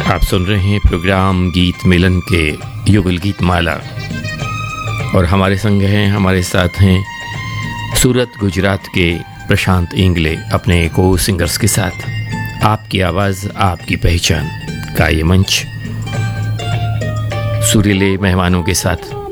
आप सुन रहे हैं प्रोग्राम गीत मिलन के युगल गीत माला और हमारे संग हैं, हमारे साथ हैं सूरत गुजरात के प्रशांत इंगले अपने को सिंगर्स के साथ। आपकी आवाज़ आपकी पहचान का ये मंच सुरीले मेहमानों के साथ